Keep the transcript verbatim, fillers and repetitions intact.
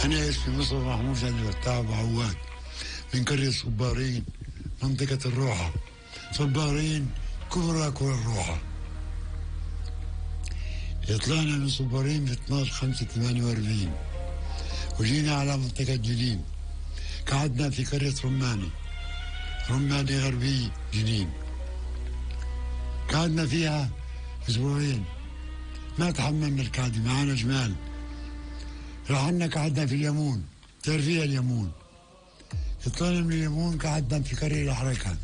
أنا اسمي مصطفى محمود عبد الفتاح أبو عواد من قرية صبارين منطقة الروحة. صبارين كبرى كرة الروحة. طلعنا من صبارين في اثناشر خمسة ثمانية وأربعين وجينا على منطقة جنين. قعدنا في قرية رماني رماني غربي جنين. قعدنا فيها أسبوعين ما تحملنا القعدة، معانا جمال. رحنا قعدنا في اليمون، تعرفيها اليمون. طلعنا من اليمون قعدنا في قرية الحركة.